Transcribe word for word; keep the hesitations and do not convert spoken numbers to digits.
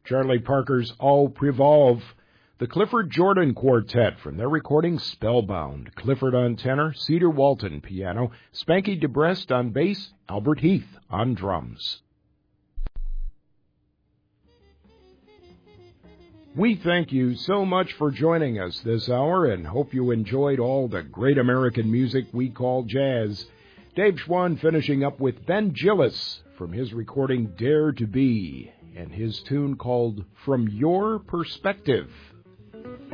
Charlie Parker's Au Privolve, the Clifford Jordan Quartet from their recording Spellbound, Clifford on tenor, Cedar Walton piano, Spanky DeBrest on bass, Albert Heath on drums. We thank you so much for joining us this hour and hope you enjoyed all the great American music we call jazz. Dave Schwann finishing up with Ben Gillis from his recording Dare to Be and his tune called From Your Perspective.